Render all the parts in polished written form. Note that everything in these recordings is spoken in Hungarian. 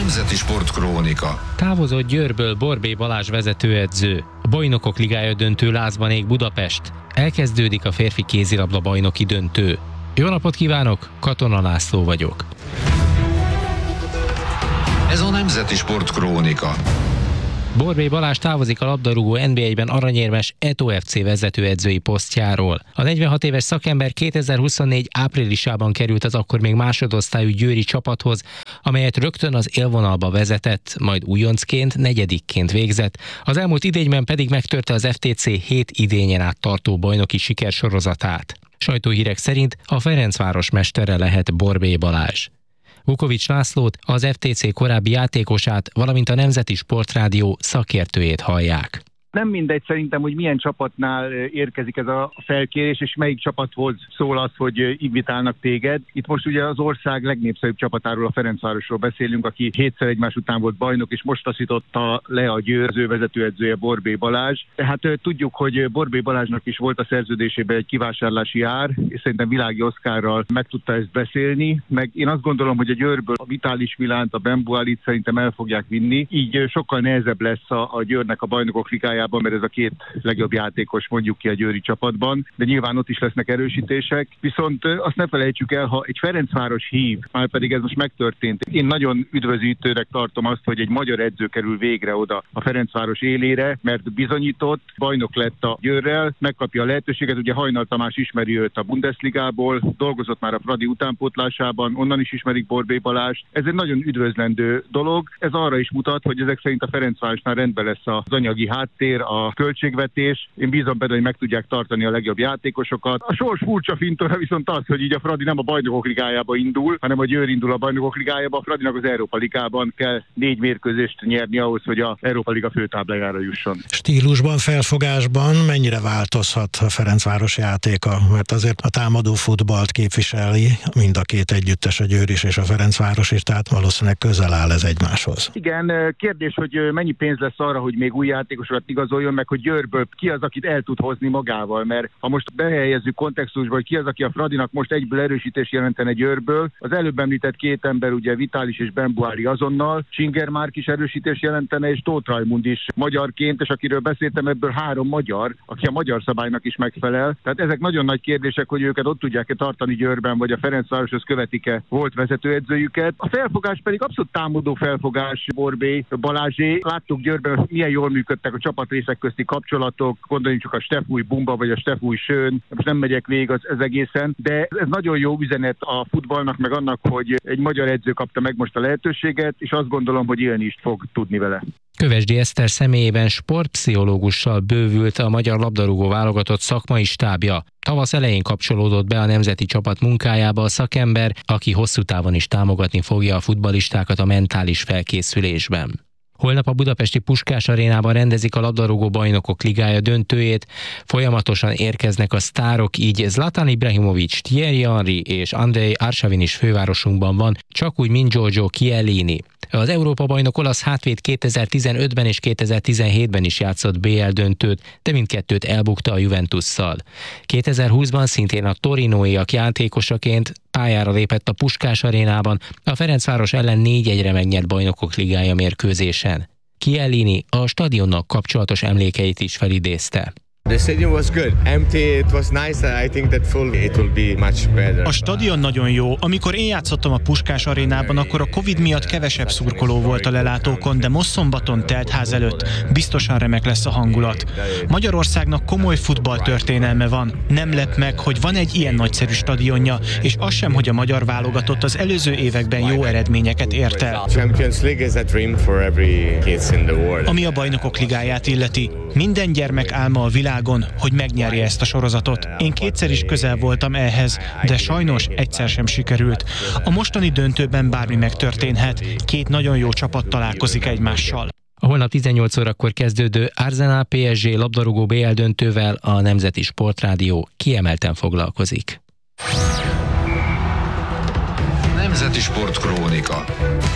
Nemzeti Sportkrónika. Távozott Győrből Borbély Balázs vezetőedző. A Bajnokok Ligája döntő lázban ég Budapest. Elkezdődik a férfi kézilabda bajnoki döntő. Jó napot kívánok, Katona László vagyok. Ez a Nemzeti Sportkrónika. Borbély Balázs távozik a labdarúgó NB1-ben aranyérmes Eto FC vezetőedzői posztjáról. A 46 éves szakember 2024 áprilisában került az akkor még másodosztályú győri csapathoz, amelyet rögtön az élvonalba vezetett, majd újoncként, negyedikként végzett, az elmúlt idényben pedig megtörte az FTC 7 idényen át tartó bajnoki sikersorozatát. Sajtóhírek szerint a Ferencváros mestere lehet Borbély Balázs. Vukovics Lászlót, az FTC korábbi játékosát, valamint a Nemzeti Sportrádió szakértőjét hallják. Nem mindegy szerintem, hogy milyen csapatnál érkezik ez a felkérés, és melyik csapathoz szól az, hogy invitálnak téged. Itt most ugye az ország legnépszerűbb csapatáról, a Ferencvárosról beszélünk, aki 7-szer egymás után volt bajnok, és most taszította le a Győr vezetőedzője Borbély Balázs. Tehát tudjuk, hogy Borbély Balázsnak is volt a szerződésében egy kivásárlási ár, és szerintem Világi Oszkárral meg tudta ezt beszélni. Meg én azt gondolom, hogy a Győrből a Vitális Milánt, a Bembualit szerintem el fogják vinni. Így sokkal nehezebb lesz a Győrnek a Bajnokok Ligájában, mert ez a két legjobb játékos mondjuk ki a győri csapatban, de nyilván ott is lesznek erősítések. Viszont azt ne felejtsük el, ha egy Ferencváros hív, már pedig ez most megtörtént. Én nagyon üdvözítőnek tartom azt, hogy egy magyar edző kerül végre oda a Ferencváros élére, mert bizonyított, bajnok lett a Győrrel, megkapja a lehetőséget. Ugye Hajnal Tamás ismeri őt a Bundesligából, dolgozott már a Fradi utánpótlásában, onnan is ismerik Borbély Balást. Ez egy nagyon üdvözlendő dolog. Ez arra is mutat, hogy ezek szerint a Ferencvárosnál rendben lesz az anyagi háttér, a költségvetés. Én bízom benne, hogy meg tudják tartani a legjobb játékosokat. A sors furcsa fintora viszont az, hogy így a Fradi nem a Bajnokok Ligájába indul, hanem a Győr indul a Bajnokok Ligájába. A Fradinak az Európa Ligában kell 4 mérkőzést nyerni ahhoz, hogy a Európa Liga főtáblájára jusson. Stílusban, felfogásban mennyire változhat a Ferencváros játéka? Mert azért a támadó futballt képviseli mind a két együttes, a Győr is és a Ferencváros is, tehát valószínűleg közel áll ez egymáshoz. Igen, kérdés, hogy mennyi pénz lesz arra, hogy még új játékosokat igazoljon, meg hogy Győrből ki az, akit el tud hozni magával, mert ha most behelyezzük kontextusba, hogy ki az, aki a Fradinak most egyből erősítés jelentene Győrből, az előbb említett két ember, ugye Vitális és Bembuári azonnal, Csingermárk is erősítés jelentene, és Tóth Rajmund is magyarként, és akiről beszéltem, ebből 3 magyar, aki a magyar szabálynak is megfelel. Tehát ezek nagyon nagy kérdések, hogy őket ott tudják-e tartani Győrben, vagy a Ferencvároshoz követik-e volt vezetőedzőjüket. A felfogás pedig abszolút támadó felfogás Borbély Balázsé. Láttuk Győrben, milyen jól működtek a csapatrészek közti kapcsolatok, gondoljunk csak a Stefúj Bumba vagy a Stefúj Sőn, most nem megyek végig az egészen, de ez nagyon jó üzenet a futballnak, meg annak, hogy egy magyar edző kapta meg most a lehetőséget, és azt gondolom, hogy élni is fog tudni vele. Kövesdi Eszter személyében sportpszichológussal bővült a magyar labdarúgó válogatott szakmai stábja. Tavasz elején kapcsolódott be a nemzeti csapat munkájába a szakember, aki hosszú távon is támogatni fogja a futballistákat a mentális felkészülésben. Holnap a budapesti Puskás Arénában rendezik a labdarúgó Bajnokok Ligája döntőjét. Folyamatosan érkeznek a sztárok, így Zlatan Ibrahimovic, Thierry Henry és Andrei Arshavin is fővárosunkban van, csak úgy, mint Giorgio Chiellini. Az Európa-bajnok olasz hátvéd 2015-ben és 2017-ben is játszott BL döntőt, de mindkettőt elbukta a Juventusszal. 2020-ban szintén a torinóiak játékosaként pályára lépett a Puskás Arénában, a Ferencváros ellen 4-1-re megnyert Bajnokok Ligája mérkőzésen. Chiellini a stadionnak kapcsolatos emlékeit is felidézte. The stadium was good. Empty, it was nice. I think that full it will be much better. A stadion nagyon jó. Amikor én játszottam a Puskás Arénában, akkor a Covid miatt kevesebb szurkoló volt a lelátókon, de most szombaton telt ház előtt. Biztosan remek lesz a hangulat. Magyarországnak komoly futballtörténelme van. Nem lep meg, hogy van egy ilyen nagyszerű stadionja, és az sem, hogy a magyar válogatott az előző években jó eredményeket ért el. Champions League is a dream for every kids in the world. Ami a Bajnokok Ligáját illeti, minden gyermek álma a világon, hogy megnyerje ezt a sorozatot. Én 2-szer is közel voltam ehhez, de sajnos egyszer sem sikerült. A mostani döntőben bármi megtörténhet. 2 nagyon jó csapat találkozik egymással. A holnap 18 órakor kezdődő Arsenal PSG labdarúgó BL döntővel a Nemzeti Sportrádió kiemelten foglalkozik. Nemzeti Sportkrónika.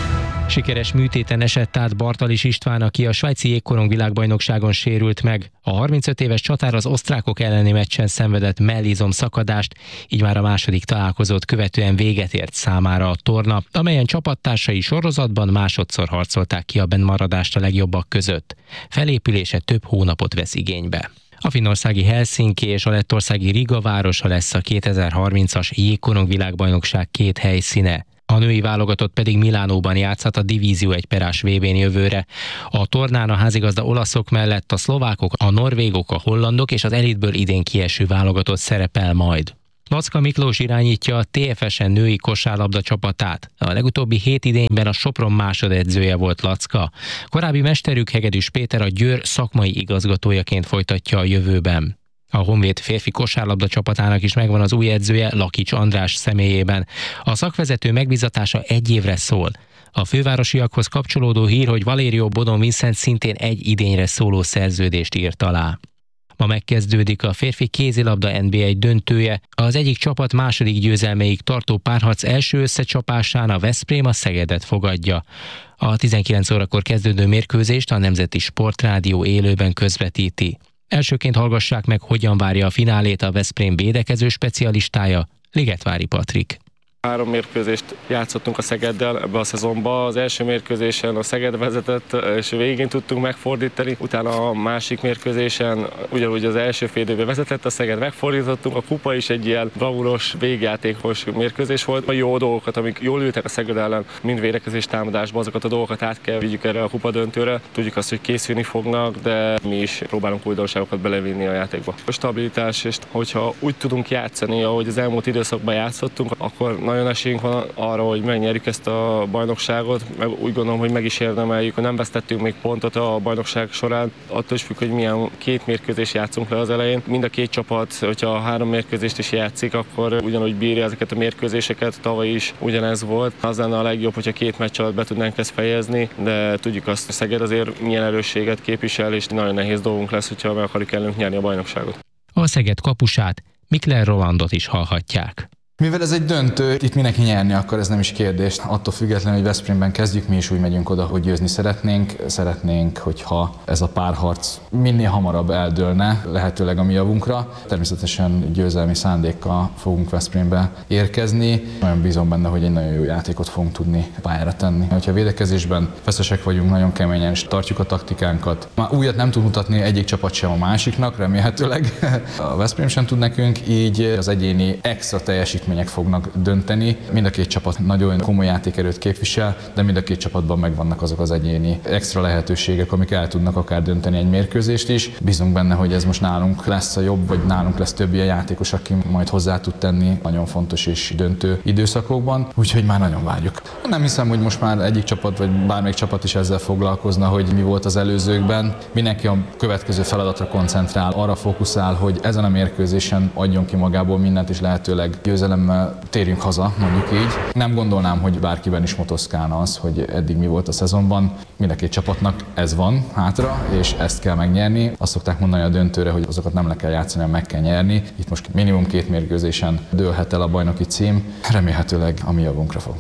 Sikeres műtéten esett át Bartalis István, aki a svájci jégkorong világbajnokságon sérült meg. A 35 éves csatár az osztrákok elleni meccsen szenvedett mellizom szakadást, így már a második találkozót követően véget ért számára a torna, amelyen csapattársai sorozatban másodszor harcolták ki a bennmaradást a legjobbak között. Felépülése több hónapot vesz igénybe. A finnországi Helsinki és a lettországi Riga városa lesz a 2030-as jégkorong világbajnokság két helyszíne. A női válogatott pedig Milánóban játszhat a Divízió 1/1 VB-n jövőre. A tornán a házigazda olaszok mellett a szlovákok, a norvégok, a hollandok és az elitből idén kieső válogatott szerepel majd. Lacka Miklós irányítja a TFS-en női kosárlabda csapatát. A legutóbbi 7 idényben a Sopron másodedzője volt Lacka. Korábbi mesterük Hegedűs Péter a Győr szakmai igazgatójaként folytatja a jövőben. A Honvéd férfi kosárlabda csapatának is megvan az új edzője, Lakics András személyében. A szakvezető megbízatása 1 évre szól. A fővárosiakhoz kapcsolódó hír, hogy Valerio Bodon Vincent szintén 1 idényre szóló szerződést írt alá. Ma megkezdődik a férfi kézilabda NB1 döntője. Az egyik csapat második győzelmeig tartó párharc első összecsapásán a Veszprém a Szegedet fogadja. A 19 órakor kezdődő mérkőzést a Nemzeti Sportrádió élőben közvetíti. Elsőként hallgassák meg, hogyan várja a finálét a Veszprém védekező specialistája, Ligetvári Patrik. 3 mérkőzést játszottunk a Szegeddel ebbe a szezonban. Az első mérkőzésen a Szeged vezetett, és végén tudtunk megfordítani. Utána a másik mérkőzésen ugyanúgy az első fél időben vezetett, a Szeged megfordítottunk. A kupa is egy ilyen bravúros, végjátékos mérkőzés volt. A jó dolgokat, amik jól ültek a Szeged ellen, mind védekezés támadásban, azokat a dolgokat át kell vigyük erre a kupa döntőre. Tudjuk azt, hogy készülni fognak, de mi is próbálunk újdonságokat belevinni a játékba. A stabilitás, és hogyha úgy tudunk játszani, ahogy az elmúlt időszakban játszottunk, akkor nagyon esélyünk van arra, hogy megnyerjük ezt a bajnokságot, meg úgy gondolom, hogy meg is érdemeljük, hogy nem vesztettünk még pontot a bajnokság során. Attól is függ, hogy milyen 2 mérkőzést játszunk le az elején. Mind a 2 csapat, hogyha 3 mérkőzést is játszik, akkor ugyanúgy bírja ezeket a mérkőzéseket. Tavaly is ugyanez volt. Az lenne a legjobb, hogyha 2 meccs alatt be tudnánk ezt fejezni, de tudjuk azt, hogy Szeged azért milyen erősséget képvisel, és nagyon nehéz dolgunk lesz, hogyha meg akarjuk ellünk nyerni a bajnokságot. A Szeged kapusát, Mikler Rolandot is hallhatják. Mivel ez egy döntő, itt mindenki nyerni akar, ez nem is kérdés. Attól függetlenül, hogy Veszprémben kezdjük, mi is úgy megyünk oda, hogy győzni szeretnénk. Szeretnénk, hogyha ez a párharc minél hamarabb eldőlne, lehetőleg a mi javunkra. Természetesen győzelmi szándékkal fogunk Veszprémbe érkezni. Nagyon bízom benne, hogy egy nagyon jó játékot fogunk tudni pályára tenni. Ha a védekezésben feszesek vagyunk, nagyon keményen, és tartjuk a taktikánkat. Már újat nem tud mutatni egyik csapat sem a másiknak, remélhetőleg. A Veszprém sem tud nekünk, így az egyéni extra teljesítmények fognak dönteni. Mind a 2 csapat nagyon komoly játékerőt képvisel, de mind a 2 csapatban megvannak azok az egyéni extra lehetőségek, amik el tudnak akár dönteni egy mérkőzést is. Bízunk benne, hogy ez most nálunk lesz a jobb, vagy nálunk lesz több ilyen játékos, aki majd hozzá tud tenni nagyon fontos és döntő időszakokban, úgyhogy már nagyon várjuk. Nem hiszem, hogy most már egyik csapat, vagy bármelyik csapat is ezzel foglalkozna, hogy mi volt az előzőkben. Mindenki a következő feladatra koncentrál, arra fókuszál, hogy ezen a mérkőzésen adjon ki magából mindent, és lehetőleg győzelemmel térjünk haza, mondjuk így. Nem gondolnám, hogy bárkiben is motoszkálna az, hogy eddig mi volt a szezonban. Mind a 2 csapatnak ez van hátra, és ezt kell megnyerni. Azt szokták mondani a döntőre, hogy azokat nem le kell játszani, hanem meg kell nyerni. Itt most minimum 2 mérkőzésen dőlhet el a bajnoki cím. Remélhetőleg a mi javunkra fog.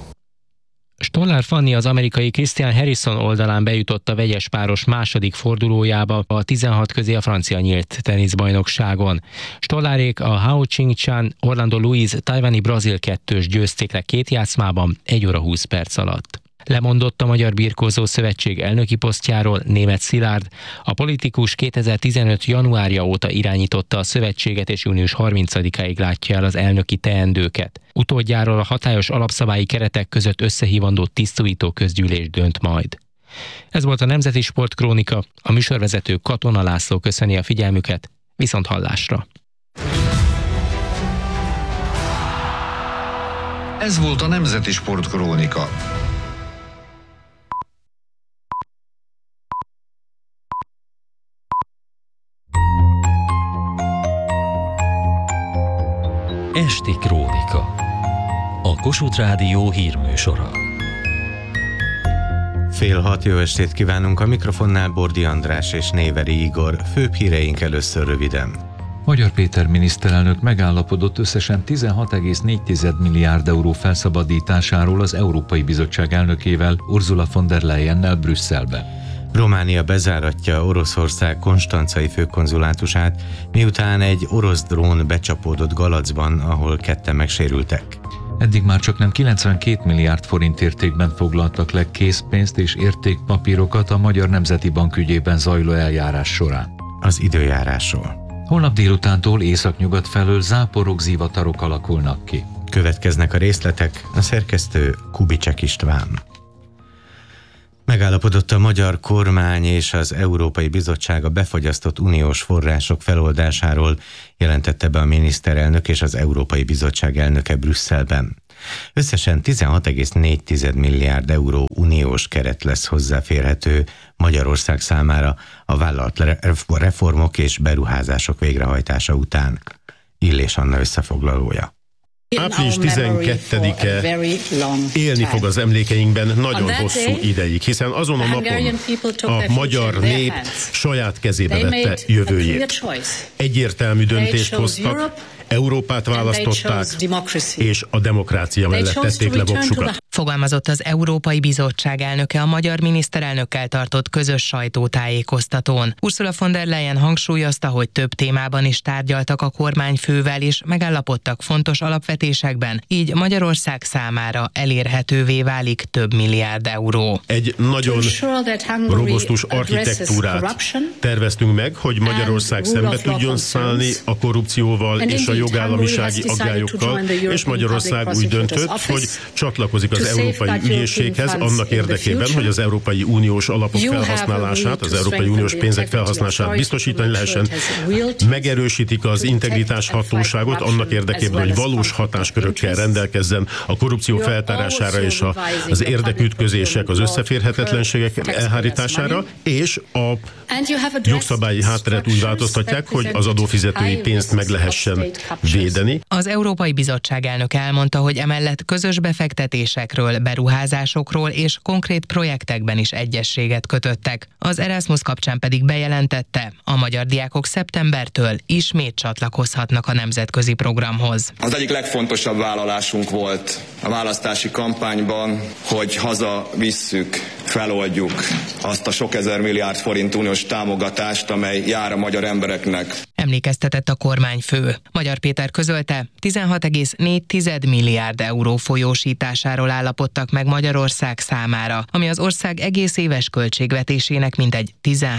Stollár Fanni az amerikai Christian Harrison oldalán bejutott a vegyes páros második fordulójába a 16 közé a francia nyílt teniszbajnokságon. Stollárék a Hao Qingchan, Orlando Louise, tajvani brazil 2-ös győzték le 2 játszmában 1 óra 20 perc alatt. Lemondott a Magyar Birkózó Szövetség elnöki posztjáról Németh Szilárd. A politikus 2015. januárja óta irányította a szövetséget, és június 30-áig látja el az elnöki teendőket. Utódjáról a hatályos alapszabályi keretek között összehívandó tisztújító közgyűlés dönt majd. Ez volt a Nemzeti Sportkrónika, a műsorvezető Katona László köszöni a figyelmüket, viszont hallásra. Ez volt a Nemzeti Sportkrónika. Esti Krónika. A Kossuth Rádió hírműsora. 5:30 jó estét kívánunk, a mikrofonnál Bordi András és Néveri Igor. Főbb híreink először röviden. Magyar Péter miniszterelnök megállapodott összesen 16,4 milliárd euró felszabadításáról az Európai Bizottság elnökével, Ursula von der Leyennel Brüsszelben. Románia bezáratja Oroszország konstancai főkonzulátusát, miután egy orosz drón becsapódott Galacban, ahol ketten megsérültek. Eddig már csaknem 92 milliárd forint értékben foglaltak le készpénzt és értékpapírokat a Magyar Nemzeti Bank ügyében zajló eljárás során. Az időjárásról. Holnap délutántól északnyugat felől záporok, zivatarok alakulnak ki. Következnek a részletek, a szerkesztő Kubicek István. Megállapodott a magyar kormány és az Európai Bizottság a befagyasztott uniós források feloldásáról, jelentette be a miniszterelnök és az Európai Bizottság elnöke Brüsszelben. Összesen 16,4 milliárd euró uniós keret lesz hozzáférhető Magyarország számára a vállalt reformok és beruházások végrehajtása után. Illés Anna összefoglalója. Április 12-e élni fog az emlékeinkben nagyon hosszú ideig, hiszen azon a napon a magyar nép saját kezébe vette jövőjét. Egyértelmű döntést hoztak, Európát választották, és a demokrácia mellett tették le voksukat. Fogalmazott az Európai Bizottság elnöke a magyar miniszterelnökkel tartott közös sajtótájékoztatón. Ursula von der Leyen hangsúlyozta, hogy több témában is tárgyaltak a kormányfővel, és megállapodtak fontos alapvetésekben, így Magyarország számára elérhetővé válik több milliárd euró. Egy nagyon robusztus architektúrát terveztünk meg, hogy Magyarország szembe tudjon szállni a korrupcióval és a jogállamisági aggályokkal, és Magyarország úgy döntött, hogy csatlakozik az Európai Ügyészséghez annak érdekében, hogy az Európai Uniós alapok felhasználását, az Európai Uniós pénzek felhasználását biztosítani lehessen. Megerősítik az integritás hatóságot annak érdekében, hogy valós hatáskörökkel rendelkezzen a korrupció feltárására és az érdekütközések, az összeférhetetlenségek elhárítására, és a jogszabályi hátteret úgy változtatják, hogy az adófizetői pénzt meg lehessen védeni. Az Európai Bizottság elnöke elmondta, hogy emellett közös befektetésekről, beruházásokról és konkrét projektekben is egyezséget kötöttek. Az Erasmus kapcsán pedig bejelentette, a magyar diákok szeptembertől ismét csatlakozhatnak a nemzetközi programhoz. Az egyik legfontosabb vállalásunk volt a választási kampányban, hogy hazavisszük, feloldjuk azt a sok ezer milliárd forint uniós támogatást, amely jár a magyar embereknek. Emlékeztetett a kormányfő. Magyar Péter közölte, 16,4 milliárd euró folyósításáról állapodtak meg Magyarország számára, ami az ország egész éves költségvetésének mintegy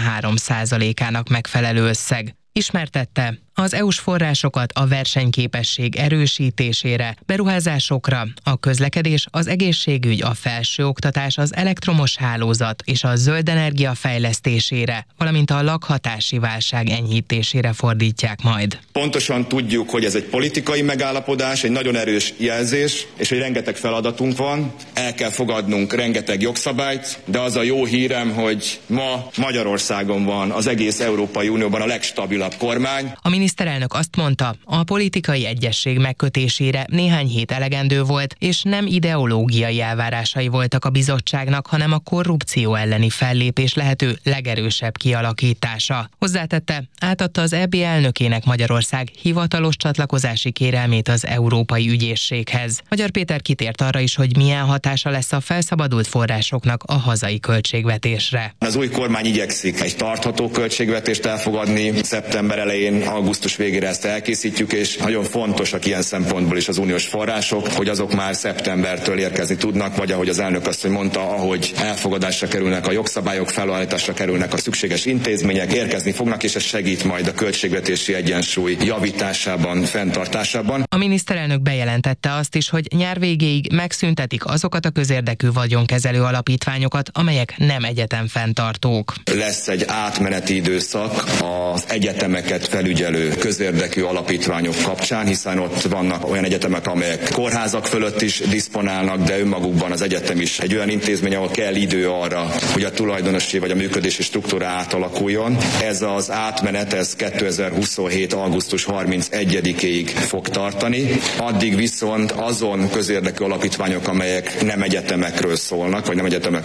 13%-ának megfelelő összeg. Ismertette, az EU-s forrásokat a versenyképesség erősítésére, beruházásokra, a közlekedés, az egészségügy, a felsőoktatás, az elektromos hálózat és a zöld energia fejlesztésére, valamint a lakhatási válság enyhítésére fordítják majd. Pontosan tudjuk, hogy ez egy politikai megállapodás, egy nagyon erős jelzés, és hogy rengeteg feladatunk van, el kell fogadnunk rengeteg jogszabályt, de az a jó hírem, hogy ma Magyarországon van az egész Európai Unióban a legstabilabb kormány. A miniszterelnök azt mondta, a politikai egyezség megkötésére néhány hét elegendő volt, és nem ideológiai elvárásai voltak a bizottságnak, hanem a korrupció elleni fellépés lehető legerősebb kialakítása. Hozzátette, átadta az EB elnökének Magyarország hivatalos csatlakozási kérelmét az Európai Ügyészséghez. Magyar Péter kitért arra is, hogy milyen hatása lesz a felszabadult forrásoknak a hazai költségvetésre. Az új kormány igyekszik egy tartható költségvetést elfogadni, szeptember elején, augusztus végére ezt elkészítjük, és nagyon fontosak ilyen szempontból is az uniós források, hogy azok már szeptembertől érkezni tudnak, vagy ahogy az elnök asszony mondta, ahogy elfogadásra kerülnek a jogszabályok, felállításra kerülnek a szükséges intézmények, érkezni fognak, és ez segít majd a költségvetési egyensúly javításában, fenntartásában. A miniszterelnök bejelentette azt is, hogy nyár végéig megszüntetik azokat a közérdekű vagyonkezelő alapítványokat, amelyek nem egyetem fenntartók. Lesz egy átmeneti időszak az egyetemeket felügyelő közérdekű alapítványok kapcsán, hiszen ott vannak olyan egyetemek, amelyek kórházak fölött is diszponálnak, de önmagukban az egyetem is egy olyan intézmény, ahol kell idő arra, hogy a tulajdonosi vagy a működési struktúra átalakuljon. Ez az átmenet, ez 2027. augusztus 31-ig fog tartani. Addig viszont azon közérdekű alapítványok, amelyek nem egyetemekről szólnak, vagy nem egyetemek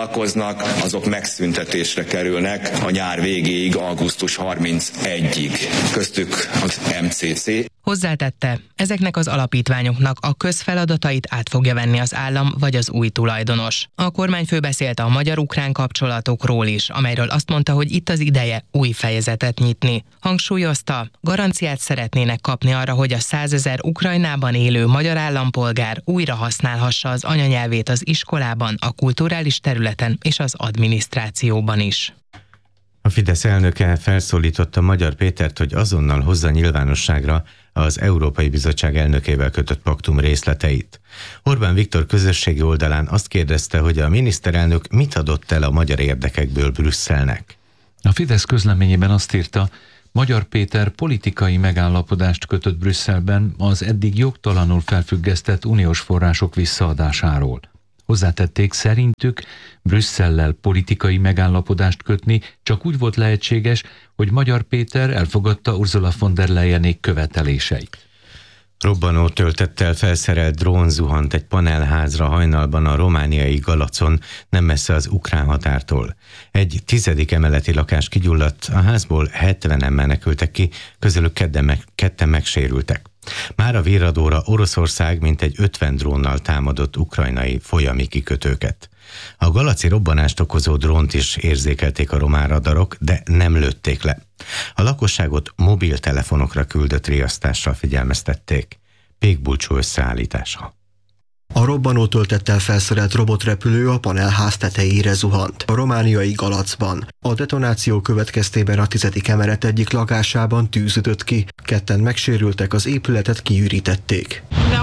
foglalkoznak, azok megszüntetésre kerülnek a nyár végéig, augusztus 31-ig. köztük az MCC. Hozzátette, ezeknek az alapítványoknak a közfeladatait át fogja venni az állam vagy az új tulajdonos. A kormányfő beszélt a magyar-ukrán kapcsolatokról is, amelyről azt mondta, hogy itt az ideje új fejezetet nyitni. Hangsúlyozta, garanciát szeretnének kapni arra, hogy a 100 000 Ukrajnában élő magyar állampolgár újra használhassa az anyanyelvét az iskolában, a kulturális területen és az adminisztrációban is. A Fidesz elnöke felszólította Magyar Pétert, hogy azonnal hozza nyilvánosságra az Európai Bizottság elnökével kötött paktum részleteit. Orbán Viktor közösségi oldalán azt kérdezte, hogy a miniszterelnök mit adott el a magyar érdekekből Brüsszelnek. A Fidesz közleményében azt írta, Magyar Péter politikai megállapodást kötött Brüsszelben az eddig jogtalanul felfüggesztett uniós források visszaadásáról. Hozzátették, szerintük Brüsszellel politikai megállapodást kötni csak úgy volt lehetséges, hogy Magyar Péter elfogadta Ursula von der Leyenék követeléseit. Robbanó töltettel felszerelt drón zuhant egy panelházra hajnalban a romániai Galacon, nem messze az ukrán határtól. Egy 10. emeleti lakás kigyulladt, a házból 70-en menekültek ki, közülük ketten megsérültek. Már a virradóra Oroszország mintegy 50 drónnal támadott ukrajnai folyami kikötőket. A galaci robbanást okozó drónt is érzékelték a román radarok, de nem lőtték le. A lakosságot mobiltelefonokra küldött riasztással figyelmeztették. Pék Bulcsó összeállítása. A robbanó töltettel felszerelt robotrepülő a panelház tetejére zuhant, a romániai Galacban. A detonáció következtében a 10. emelet egyik lakásában tűz ütött ki, ketten megsérültek, az épületet kiürítették.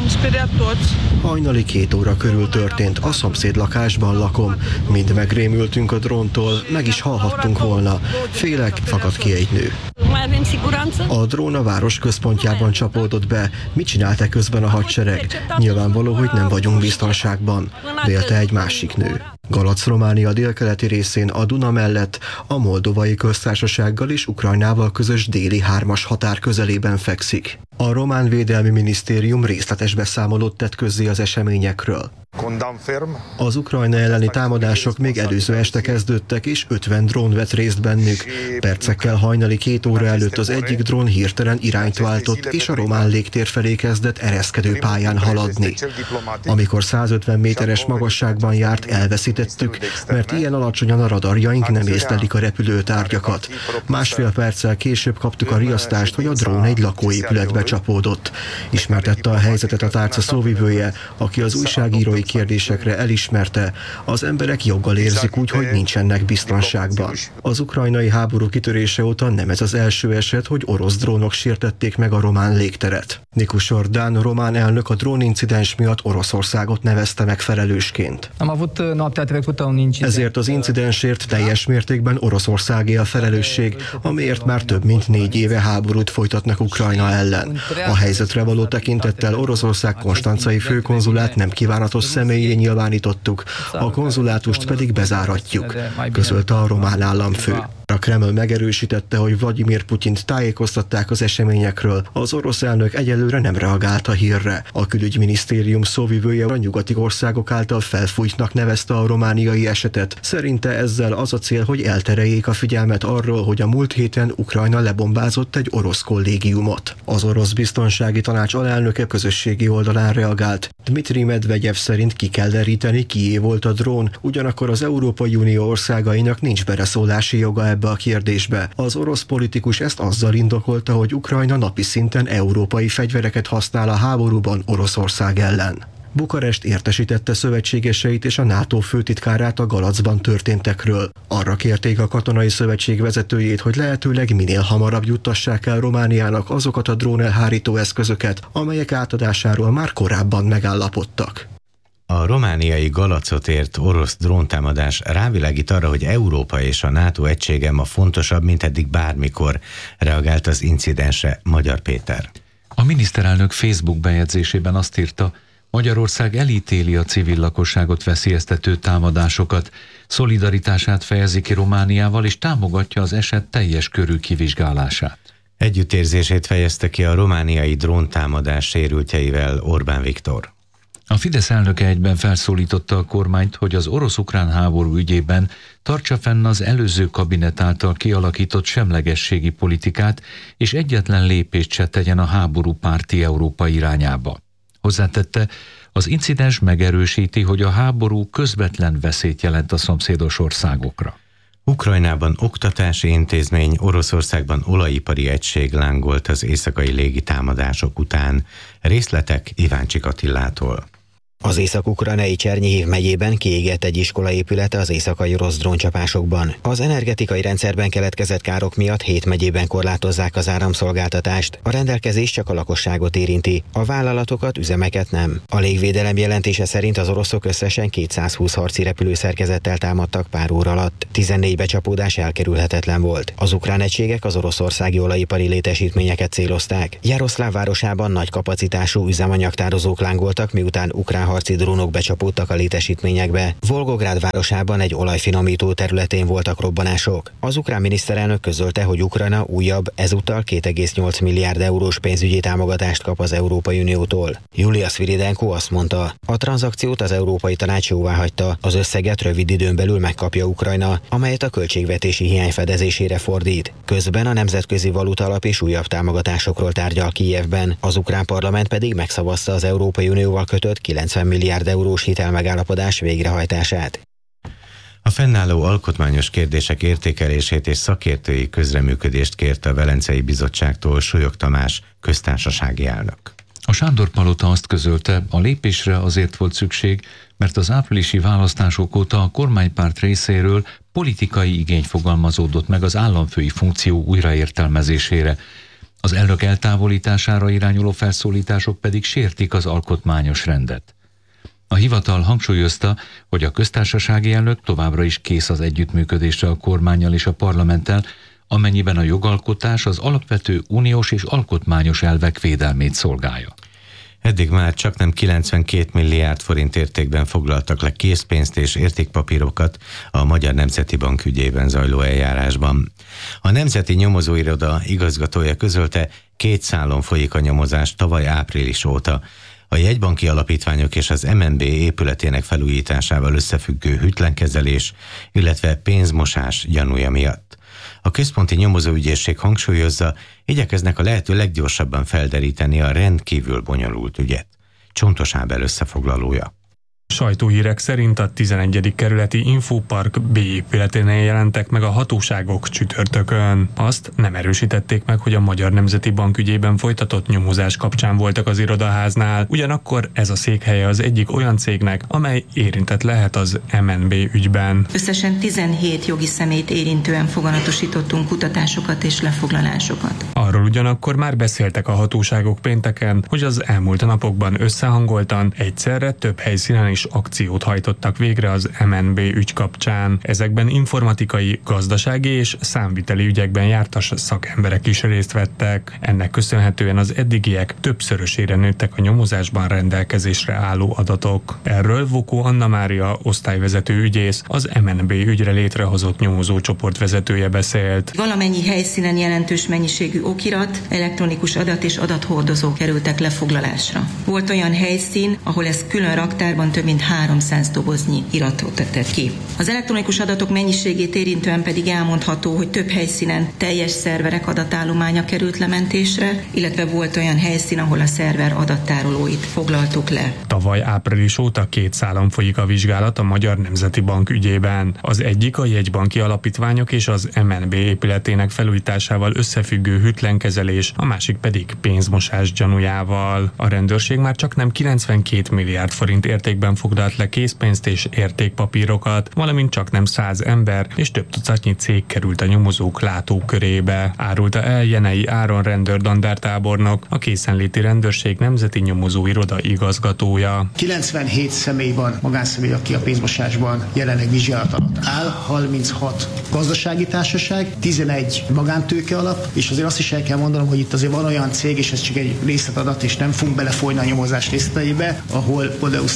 Hajnali 2 óra körül történt, a szomszéd lakásban lakom. Mind megrémültünk a dróntól, meg is halhattunk volna. Félek, fakadt ki egy nő. A drón a város központjában csapódott be. Mit csináltak közben a hadsereg? Nyilvánvaló, hogy nem vagyunk biztonságban, vélte egy másik nő. Galac Románia délkeleti részén a Duna mellett a Moldovai Köztársasággal és Ukrajnával közös déli 3-as határ közelében fekszik. A román védelmi minisztérium részletes beszámolót tett közzé az eseményekről. Az Ukrajna elleni támadások még előző este kezdődtek, és 50 drón vett részt bennük. Percekkel hajnali 2 óra előtt az egyik drón hirtelen irányt váltott, és a román légtér felé kezdett ereszkedő pályán haladni. Amikor 150 méteres magasságban járt, elveszítettük, mert ilyen alacsonyan a radarjaink nem észlelik a repülőtárgyakat. Másfél perccel később kaptuk a riasztást, hogy a drón egy lakóépületbe csapódott. Ismertette a helyzetet a tárca szóvivője, aki az újságírói kérdésekre elismerte, az emberek joggal érzik úgy, hogy nincsenek biztonságban. Az ukrajnai háború kitörése óta nem ez az első eset, hogy orosz drónok sértették meg a román légteret. Nikus Ordán, román elnök a drónincidens miatt Oroszországot nevezte meg felelősként. Ezért az incidensért teljes mértékben Oroszországé a felelősség, amiért már több mint 4 éve háborút folytatnak Ukrajna ellen. A helyzetre való tekintettel Oroszország konstancai főkonzulát nem kívánatos személyé nyilvánítottuk, a konzulátust pedig bezáratjuk, közölte a román államfő. A Kreml megerősítette, hogy Vladimir Putyint tájékoztatták az eseményekről. Az orosz elnök egyelőre nem reagált a hírre. A külügyminisztérium szóvivője a nyugati országok által felfújtnak nevezte a romániai esetet. Szerinte ezzel az a cél, hogy eltereljék a figyelmet arról, hogy a múlt héten Ukrajna lebombázott egy orosz kollégiumot. Az orosz biztonsági tanács alelnöke közösségi oldalán reagált. Dmitri Medvegyev szerint ki kell deríteni, kié volt a drón, ugyanakkor az Európai Unió országainak nincs beleszólási joga ebbe a kérdésbe. Az orosz politikus ezt azzal indokolta, hogy Ukrajna napi szinten európai fegyvereket használ a háborúban Oroszország ellen. Bukarest értesítette szövetségeseit és a NATO főtitkárát a Galacban történtekről. Arra kérték a katonai szövetség vezetőjét, hogy lehetőleg minél hamarabb juttassák el Romániának azokat a drónelhárító eszközöket, amelyek átadásáról már korábban megállapodtak. A romániai Galacot ért orosz dróntámadás rávilágít arra, hogy Európa és a NATO egysége ma fontosabb, mint eddig bármikor, reagált az incidensre Magyar Péter. A miniszterelnök Facebook bejegyzésében azt írta, Magyarország elítéli a civil lakosságot veszélyeztető támadásokat, szolidaritását fejezi ki Romániával és támogatja az eset teljes körű kivizsgálását. Együttérzését fejezte ki a romániai dróntámadás sérültjeivel Orbán Viktor. A Fidesz elnöke egyben felszólította a kormányt, hogy az orosz-ukrán háború ügyében tartsa fenn az előző kabinet által kialakított semlegességi politikát, és egyetlen lépést se tegyen a háború párti Európa irányába. Hozzátette, az incidens megerősíti, hogy a háború közvetlen veszélyt jelent a szomszédos országokra. Ukrajnában oktatási intézmény, Oroszországban olajipari egység lángolt az éjszakai légitámadások után. Részletek Iváncsik Attilától. Az észak-ukrajnai Csernyihív megyében kiégett egy iskola épülete az éjszakai orosz dróncsapásokban. Az energetikai rendszerben keletkezett károk miatt 7 megyében korlátozzák az áramszolgáltatást. A rendelkezés csak a lakosságot érinti, a vállalatokat, üzemeket nem. A légvédelem jelentése szerint az oroszok összesen 220 harci repülőszerkezettel támadtak pár óra alatt. 14 becsapódás elkerülhetetlen volt. Az ukrán egységek az oroszországi olajipari létesítményeket célozták. Jaroszláv városában nagy kapacitású üzemanyagtározók lángoltak, miután ukrán harci drónok becsapódtak a létesítményekbe. Volgográd városában egy olajfinomító területén voltak robbanások. Az ukrán miniszterelnök közölte, hogy Ukrajna újabb, ezúttal 2,8 milliárd eurós pénzügyi támogatást kap az Európai Uniótól. Julia Sviridenko azt mondta, a tranzakciót az Európai Tanács jóváhagyta, az összeget rövid időn belül megkapja Ukrajna, amelyet a költségvetési hiány fedezésére fordít. Közben a Nemzetközi Valutaalap és újabb támogatásokról tárgyal Kijevben, az ukrán parlament pedig megszavazta az Európai Unióval kötött 90 milliárd eurós hitelmegállapodás végrehajtását. A fennálló alkotmányos kérdések értékelését és szakértői közreműködést kérte a Velencei Bizottságtól Solyog Tamás köztársasági elnök. A Sándor-palota azt közölte, a lépésre azért volt szükség, mert az áprilisi választások óta a kormánypárt részéről politikai igény fogalmazódott meg az államfői funkció újraértelmezésére. Az elnök eltávolítására irányuló felszólítások pedig sértik az alkotmányos rendet. A hivatal hangsúlyozta, hogy a köztársasági elnök továbbra is kész az együttműködésre a kormánnyal és a parlamenttel, amennyiben a jogalkotás az alapvető uniós és alkotmányos elvek védelmét szolgálja. Eddig már csaknem 92 milliárd forint értékben foglaltak le készpénzt és értékpapírokat a Magyar Nemzeti Bank ügyében zajló eljárásban. A Nemzeti Nyomozóiroda igazgatója közölte, 2 szálon folyik a nyomozás tavaly április óta. A jegybanki alapítványok és az MNB épületének felújításával összefüggő hűtlenkezelés, illetve pénzmosás gyanúja miatt. A központi nyomozóügyészség hangsúlyozza, igyekeznek a lehető leggyorsabban felderíteni a rendkívül bonyolult ügyet. Csontos Ábel összefoglalója. Sajtóhírek szerint a 11. kerületi Infopark B épületénél jelentek meg a hatóságok csütörtökön. Azt nem erősítették meg, hogy a Magyar Nemzeti Bank ügyében folytatott nyomozás kapcsán voltak az irodaháznál, ugyanakkor ez a székhelye az egyik olyan cégnek, amely érintett lehet az MNB ügyben. Összesen 17 jogi személyt érintően foganatosítottunk kutatásokat és lefoglalásokat. Arról ugyanakkor már beszéltek a hatóságok pénteken, hogy az elmúlt napokban összehangoltan egyszerre több helyszínen is akciót hajtottak végre az MNB ügy kapcsán. Ezekben informatikai, gazdasági és számviteli ügyekben jártas szakemberek is részt vettek. Ennek köszönhetően az eddigiek többszörösére nőttek a nyomozásban rendelkezésre álló adatok. Erről Vokó Anna Mária osztályvezető ügyész, az MNB ügyre létrehozott nyomozócsoport vezetője beszélt. Valamennyi helyszínen jelentős mennyiségű okirat, elektronikus adat és adathordozók kerültek lefoglalásra. Volt olyan helyszín, ahol ez külön raktárban több mint 300 doboznyi iratot tett ki. Az elektronikus adatok mennyiségét érintően pedig elmondható, hogy több helyszínen teljes szerverek adatállománya került lementésre, illetve volt olyan helyszín, ahol a szerver adattárolóit foglaltuk le. Tavaly április óta 2 szálon folyik a vizsgálat a Magyar Nemzeti Bank ügyében. Az egyik a jegybanki alapítványok és az MNB épületének felújításával összefüggő hűtlenkezelés, a másik pedig pénzmosás gyanújával. A rendőrség már csaknem 92 milliárd forint értékben foglalt le készpénzt és értékpapírokat, valamint csaknem 100 ember és több tucatnyi cég került a nyomozók látókörébe. Árulta el Jenei Áron rendőr-dandártábornok, a készenléti rendőrség nemzeti nyomozóiroda igazgatója. 97 személy van, magánszemély, aki a pénzmosásban jelenleg vizsgálat alatt áll, 36 gazdasági társaság, 11 magántőke alap, és azért azt is el kell mondanom, hogy itt azért van olyan cég, és ez csak egy részletadat, és nem fogunk belefolyni a nyomozás részleteibe, ahol például 110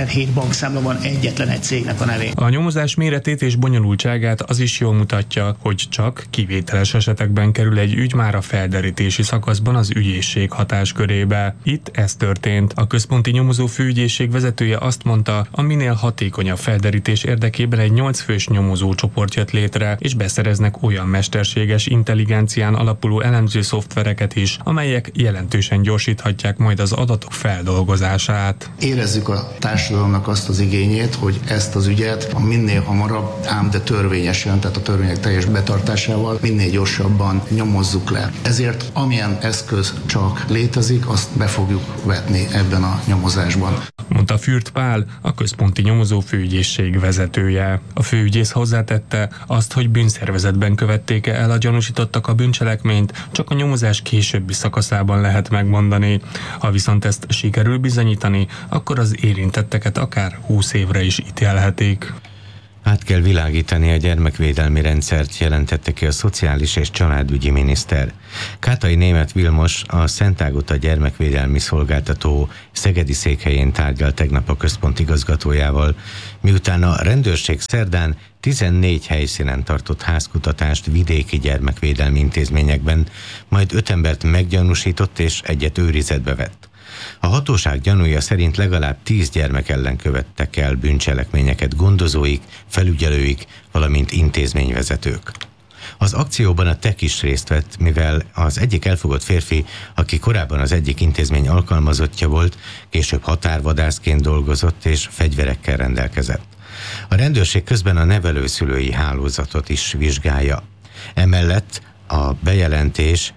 17 bankszámla van egyetlen egy cégnek a nevén. A nyomozás méretét és bonyolultságát az is jól mutatja, hogy csak kivételes esetekben kerül egy ügy már a felderítési szakaszban az ügyészség hatáskörébe. Itt ez történt. A központi nyomozó főügyészség vezetője azt mondta, a minél hatékonyabb felderítés érdekében egy 8 fős nyomozó csoport jött létre, és beszereznek olyan mesterséges intelligencián alapuló elemző szoftvereket is, amelyek jelentősen gyorsíthatják majd az adatok feldolgozását. Érezzük a társadalomnak azt az igényét, hogy ezt az ügyet minél hamarabb, ám de törvényesen, tehát a törvények teljes betartásával minél gyorsabban nyomozzuk le. Ezért amilyen eszköz csak létezik, azt be fogjuk vetni ebben a nyomozásban, mondta Fürth Pál, a központi nyomozó főügyészség vezetője. A főügyész hozzátette, azt, hogy bűnszervezetben követték el a gyanúsítottak a bűncselekményt, csak a nyomozás későbbi szakaszában lehet megmondani. Ha viszont ezt sikerül bizonyítani, akkor az érintetteket akár 20 évre is ítélhetik. Át kell világítani a gyermekvédelmi rendszert, jelentette ki a szociális és családügyi miniszter. Kátai Németh Vilmos, a Szent Ágota gyermekvédelmi szolgáltató szegedi székhelyén tárgyalt tegnap a központ igazgatójával, miután a rendőrség szerdán 14 helyszínen tartott házkutatást vidéki gyermekvédelmi intézményekben, majd 5 embert meggyanúsított és egyet őrizetbe vett. A hatóság gyanúja szerint legalább 10 gyermek ellen követtek el bűncselekményeket gondozóik, felügyelőik, valamint intézményvezetők. Az akcióban a TEK is részt vett, mivel az egyik elfogott férfi, aki korábban az egyik intézmény alkalmazottja volt, később határvadászként dolgozott és fegyverekkel rendelkezett. A rendőrség közben a nevelőszülői hálózatot is vizsgálja. Emellett a bejelentés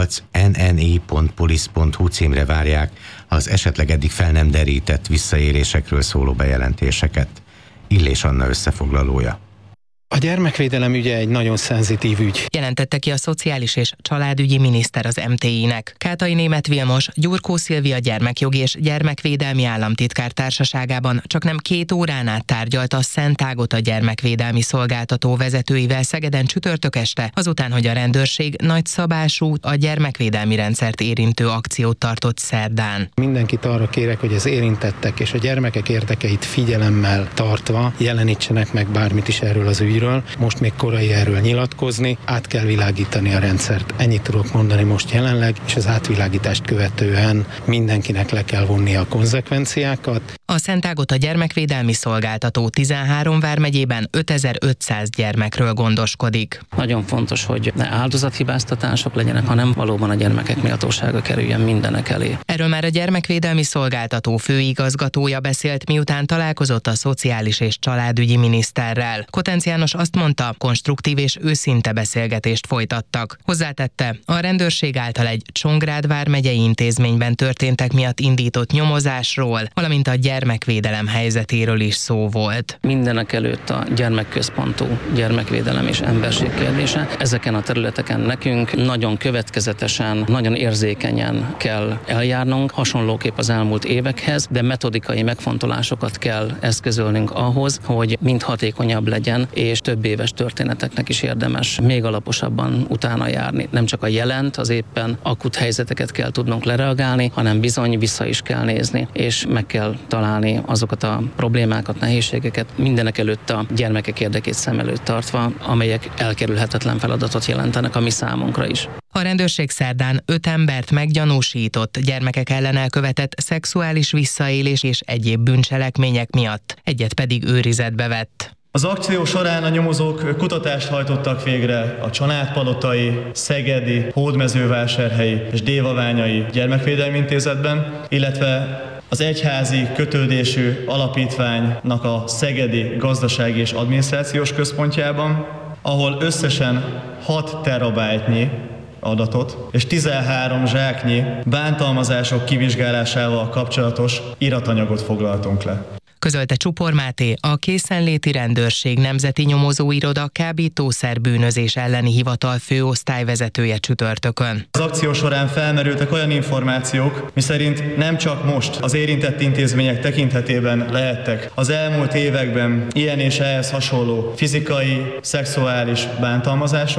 @nni.police.hu címre várják az esetleg eddig fel nem derített visszaélésekről szóló bejelentéseket. Illés Anna összefoglalója. A gyermekvédelem ügye egy nagyon szenzitív ügy. Jelentette ki a szociális és családügyi miniszter az MTI-nek. Kátai Németh Vilmos, Gyurkó Szilvia gyermekjogi és gyermekvédelmi államtitkár társaságában csaknem 2 órán át tárgyalt a Szent Ágota gyermekvédelmi szolgáltató vezetőivel Szegeden csütörtök este, azután, hogy a rendőrség nagyszabású, a gyermekvédelmi rendszert érintő akciót tartott szerdán. Mindenkit arra kérek, hogy az érintettek és a gyermekek érdekeit figyelemmel tartva jelenítsenek meg bármit is erről az ügyről. Most még korai erről nyilatkozni, át kell világítani a rendszert. Ennyit tudok mondani most jelenleg, és az átvilágítást követően mindenkinek le kell vonnia a konzekvenciákat. A Szent Ágota gyermekvédelmi szolgáltató 13 vármegyében 5500 gyermekről gondoskodik. Nagyon fontos, hogy ne áldozathibáztatások legyenek, hanem valóban a gyermekek méltósága kerüljen mindenek elé. Erről már a gyermekvédelmi szolgáltató főigazgatója beszélt, miután találkozott a szociális és családügyi miniszterrel. Kotenc János azt mondta, konstruktív és őszinte beszélgetést folytattak. Hozzátette, a rendőrség által egy Csongrád vármegyei intézményben történtek miatt indított nyomozásról, valamint a gyermekvédelem helyzetéről is szó volt. Mindenek előtt a gyermekközpontú gyermekvédelem és emberség kérdése. Ezeken a területeken nekünk nagyon következetesen, nagyon érzékenyen kell eljárnunk, hasonlóképp az elmúlt évekhez, de metodikai megfontolásokat kell eszközölnünk ahhoz, hogy mind hatékonyabb legyen, és több éves történeteknek is érdemes még alaposabban utána járni. Nem csak a jelent, az éppen akut helyzeteket kell tudnunk lereagálni, hanem bizony vissza is kell nézni, és meg kell találni azokat a problémákat, nehézségeket, mindenek előtt a gyermekek érdekét szem előtt tartva, amelyek elkerülhetetlen feladatot jelentenek a mi számunkra is. A rendőrség szerdán 5 embert meggyanúsított gyermekek ellen elkövetett szexuális visszaélés és egyéb bűncselekmények miatt, egyet pedig őrizetbe vett. Az akció során a nyomozók kutatást hajtottak végre a Csanádpalotai, Szegedi, Hódmezővásárhelyi és Dévaványai Gyermekvédelmi Intézetben, illetve az egyházi kötődésű alapítványnak a Szegedi Gazdasági és Adminisztrációs Központjában, ahol összesen 6 terabájtnyi adatot és 13 zsáknyi bántalmazások kivizsgálásával kapcsolatos iratanyagot foglaltunk le. Közölte Csupor Máté, a Készenléti Rendőrség Nemzeti Nyomozóiroda kábítószerbűnözés elleni hivatal főosztályvezetője csütörtökön. Az akció során felmerültek olyan információk, miszerint nem csak most az érintett intézmények tekintetében lehettek az elmúlt években ilyen és ehhez hasonló fizikai, szexuális bántalmazások,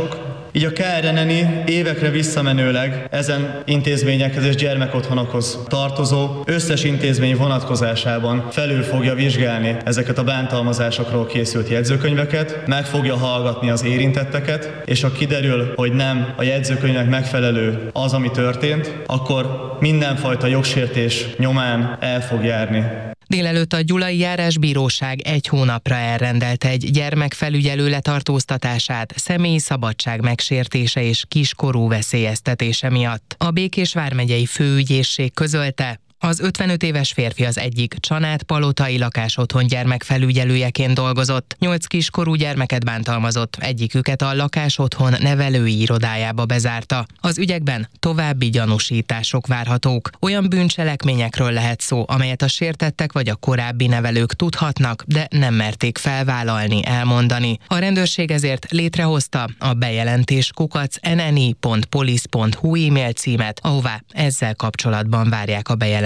Így a KRNNI évekre visszamenőleg ezen intézményekhez és gyermekotthonokhoz tartozó összes intézmény vonatkozásában felül fogja vizsgálni ezeket a bántalmazásokról készült jegyzőkönyveket, meg fogja hallgatni az érintetteket, és ha kiderül, hogy nem a jegyzőkönyvnek megfelelő az, ami történt, akkor mindenfajta jogsértés nyomán el fog járni. Délelőtt a Gyulai Járásbíróság 1 hónapra elrendelte egy gyermekfelügyelő letartóztatását személyi szabadság megsértése és kiskorú veszélyeztetése miatt. A Békés vármegyei főügyészség közölte, az 55 éves férfi az egyik Csanád-palotai lakásotthon gyermekfelügyelőjeként dolgozott, 8 kiskorú gyermeket bántalmazott, egyiküket a lakásotthon nevelői irodájába bezárta. Az ügyekben további gyanúsítások várhatók. Olyan bűncselekményekről lehet szó, amelyet a sértettek vagy a korábbi nevelők tudhatnak, de nem merték felvállalni, elmondani. A rendőrség ezért létrehozta a bejelentés@nni.police.hu e-mail címet, ahová ezzel kapcsolatban várják a bejelentéseket.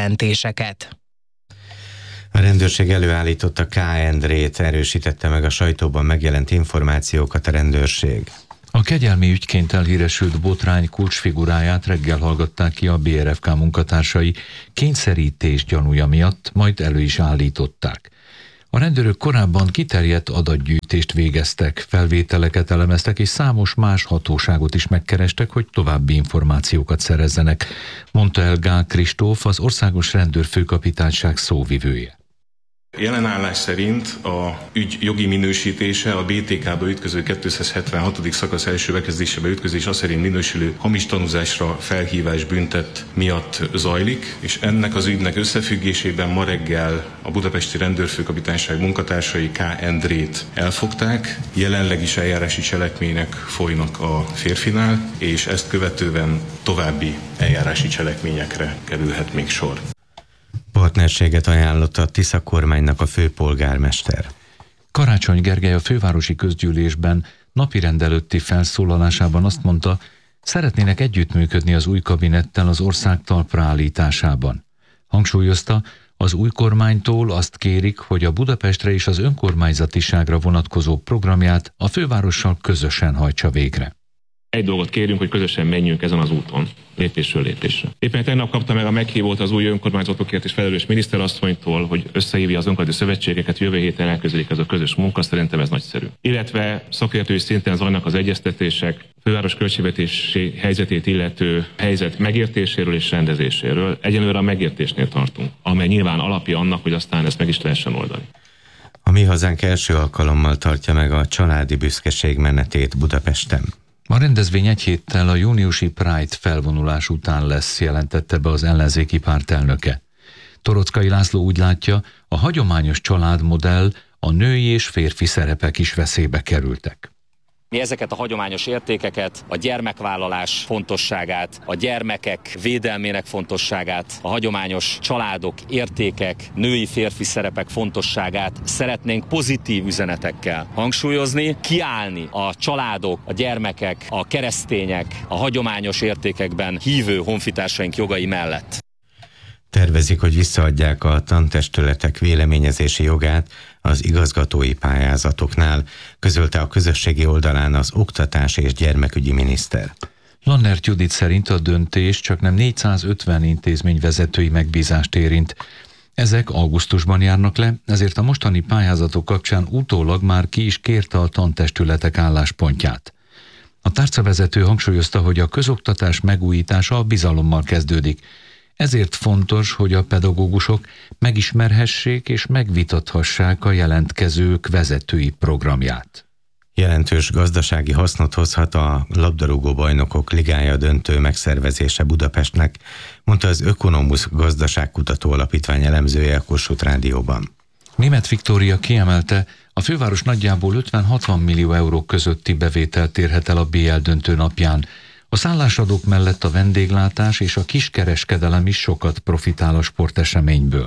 A rendőrség előállította K. Endrét, erősítette meg a sajtóban megjelent információkat a rendőrség. A kegyelmi ügyként elhíresült botrány kulcsfiguráját reggel hallgatták ki a BRFK munkatársai kényszerítés gyanúja miatt, majd elő is állították. A rendőrök korábban kiterjedt adatgyűjtést végeztek, felvételeket elemeztek és számos más hatóságot is megkerestek, hogy további információkat szerezzenek, mondta el Gál Kristóf, az Országos Rendőrfőkapitányság szóvivője. Jelenállás szerint a ügy jogi minősítése a BTK-ba ütköző 276. szakasz első bekezdésébe ütközés azt szerint minősülő hamis tanúzásra felhívás büntet miatt zajlik, és ennek az ügynek összefüggésében ma reggel a Budapesti Rendőrfőkapitányság munkatársai K. Endrét elfogták. Jelenleg is eljárási cselekmények folynak a férfinál, és ezt követően további eljárási cselekményekre kerülhet még sor. Partnerséget ajánlott a Tisza kormánynak a főpolgármester. Karácsony Gergely a fővárosi közgyűlésben napirend előtti felszólalásában azt mondta, szeretnének együttműködni az új kabinettel az ország talpra állításában. Hangsúlyozta, az új kormánytól azt kérik, hogy a Budapestre és az önkormányzatiságra vonatkozó programját a fővárossal közösen hajtsa végre. Egy dolgot kérünk, hogy közösen menjünk ezen az úton, lépésről lépésre. Éppen tegnap kapta meg a meghívót az új önkormányzatokért és felelős miniszterasszonytól, hogy összehívja az önkormányzati szövetségeket, jövő héten elkezdődik ez a közös munka, szerintem ez nagyszerű. Illetve szakértői szinten zajlanak az egyeztetések, főváros költségvetési helyzetét illető helyzet megértéséről és rendezéséről. Egyelőre a megértésnél tartunk, amely nyilván alapja annak, hogy aztán ezt meg is lehessen oldani. A Mi Hazánk első alkalommal tartja meg a családi büszkeség menetét Budapesten. A rendezvény egy héttel a júniusi Pride felvonulás után lesz, jelentette be az ellenzéki párt elnöke. Torockai László úgy látja, a hagyományos családmodell, a női és férfi szerepek is veszélybe kerültek. Mi ezeket a hagyományos értékeket, a gyermekvállalás fontosságát, a gyermekek védelmének fontosságát, a hagyományos családok, értékek, női-férfi szerepek fontosságát szeretnénk pozitív üzenetekkel hangsúlyozni, kiállni a családok, a gyermekek, a keresztények, a hagyományos értékekben hívő honfitársaink jogai mellett. Tervezik, hogy visszaadják a tantestületek véleményezési jogát az igazgatói pályázatoknál, közölte a közösségi oldalán az oktatás és gyermekügyi miniszter. Lannert Judit szerint a döntés csaknem 450 intézmény vezetői megbízást érint. Ezek augusztusban járnak le, ezért a mostani pályázatok kapcsán utólag már ki is kérte a tantestületek álláspontját. A tárcavezető hangsúlyozta, hogy a közoktatás megújítása a bizalommal kezdődik. Ezért fontos, hogy a pedagógusok megismerhessék és megvitathassák a jelentkezők vezetői programját. Jelentős gazdasági hasznot hozhat a labdarúgó bajnokok ligája döntő megszervezése Budapestnek, mondta az Ökonomusz gazdaságkutató alapítvány elemzője a Kossuth Rádióban. Németh Viktória kiemelte, a főváros nagyjából 50-60 millió euró közötti bevételt érhet el a BL döntő napján. A szállásadók mellett a vendéglátás és a kiskereskedelem is sokat profitál a sporteseményből.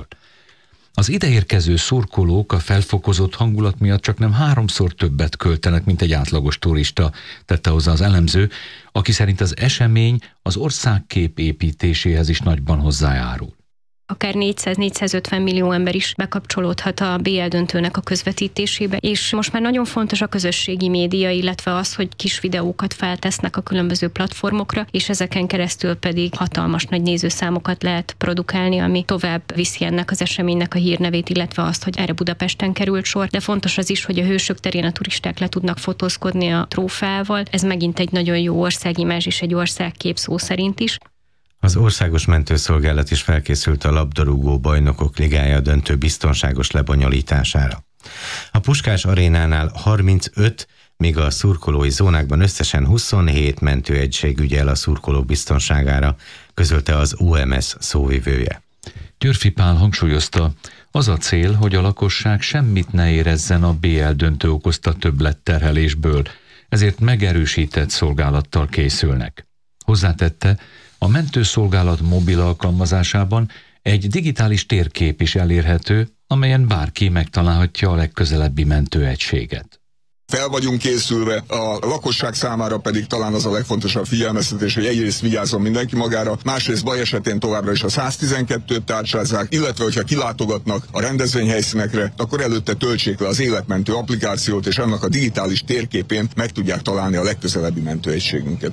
Az ideérkező szurkolók a felfokozott hangulat miatt csaknem 3-szor többet költenek, mint egy átlagos turista, tette hozzá az elemző, aki szerint az esemény az országkép építéséhez is nagyban hozzájárul. akár 400-450 millió ember is bekapcsolódhat a BL döntőnek a közvetítésébe, és most már nagyon fontos a közösségi média, illetve az, hogy kis videókat feltesznek a különböző platformokra, és ezeken keresztül pedig hatalmas nagy nézőszámokat lehet produkálni, ami tovább viszi ennek az eseménynek a hírnevét, illetve azt, hogy erre Budapesten került sor, de fontos az is, hogy a Hősök terén a turisták le tudnak fotózkodni a trófeával. Ez megint egy nagyon jó országimázs és egy országkép szó szerint is. Az Országos Mentőszolgálat is felkészült a labdarúgó bajnokok ligája döntő biztonságos lebonyolítására. A Puskás arénánál 35, míg a szurkolói zónákban összesen 27 mentőegység ügyel a szurkolók biztonságára, közölte az OMS szóvivője. Györfi Pál hangsúlyozta, az a cél, hogy a lakosság semmit ne érezzen a BL döntő okozta többletterhelésből, ezért megerősített szolgálattal készülnek. Hozzátette, a mentőszolgálat mobil alkalmazásában egy digitális térkép is elérhető, amelyen bárki megtalálhatja a legközelebbi mentőegységet. Fel vagyunk készülve, a lakosság számára pedig talán az a legfontosabb figyelmeztetés, hogy egyrészt vigyázzon mindenki magára, másrészt baj esetén továbbra is a 112-t tárcsázzák, illetve hogyha kilátogatnak a rendezvényhelyszínekre, akkor előtte töltsék le az életmentő applikációt, és annak a digitális térképén meg tudják találni a legközelebbi mentőegységünket.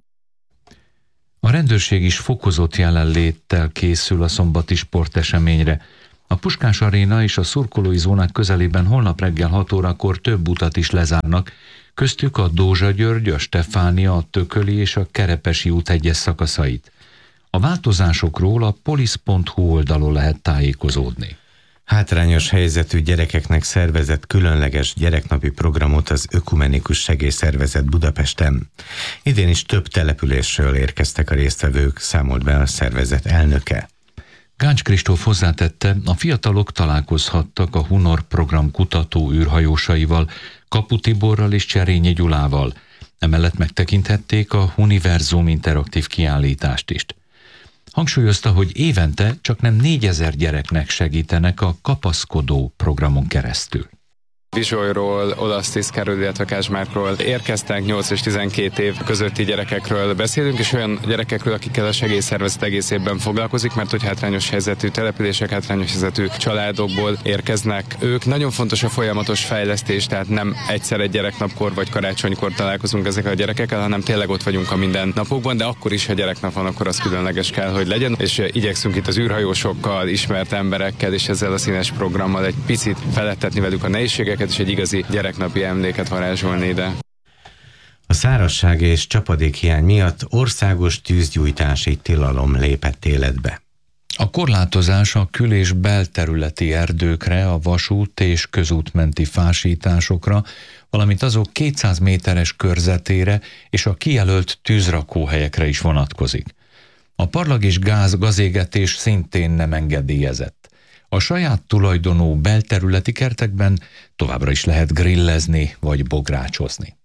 A rendőrség is fokozott jelenléttel készül a szombati sporteseményre. A Puskás aréna és a szurkolói zónák közelében holnap reggel 6 órakor több utat is lezárnak, köztük a Dózsa György, a Stefánia, a Tököli és a Kerepesi út egyes szakaszait. A változásokról a polisz.hu oldalon lehet tájékozódni. Hátrányos helyzetű gyerekeknek szervezett különleges gyereknapi programot az Ökumenikus Segélyszervezet Budapesten. Idén is több településről érkeztek a résztvevők, számolt be a szervezet elnöke. Gáncs Kristóf hozzátette, a fiatalok találkozhattak a Hunor program kutató űrhajósaival, Kapu Tiborral és Cserényi Gyulával. Emellett megtekinthették a Univerzum interaktív kiállítást is. Hangsúlyozta, hogy évente csaknem 4000 gyereknek segítenek a Kapaszkodó programon keresztül. Vizsolyról, Olasztiszkáról, illetve Kázsmárkról érkeztek, 8 és 12 év közötti gyerekekről beszélünk, és olyan gyerekekről, akikkel a segélyszervezet egész évben foglalkozik, mert hogy hátrányos helyzetű települések, hátrányos helyzetű családokból érkeznek. Ők nagyon fontos a folyamatos fejlesztés, tehát nem egyszer egy gyereknapkor vagy karácsonykor találkozunk ezekkel a gyerekekkel, hanem tényleg ott vagyunk a mindennapokban, de akkor is, ha gyereknap van, akkor az különleges kell, hogy legyen, és igyekszünk itt az űrhajósokkal, ismert emberekkel és ezzel a színes programmal egy picit felettetni velük a nehézségeket, és egy igazi gyereknapi emléket varázsolni ide. A szárazság és csapadékhiány miatt országos tűzgyújtási tilalom lépett életbe. A korlátozás a kül- és belterületi erdőkre, a vasút és közútmenti fásításokra, valamint azok 200 méteres körzetére és a kijelölt tűzrakóhelyekre is vonatkozik. A parlag és gazégetés szintén nem engedélyezett. A saját tulajdonú belterületi kertekben továbbra is lehet grillezni vagy bográcsozni.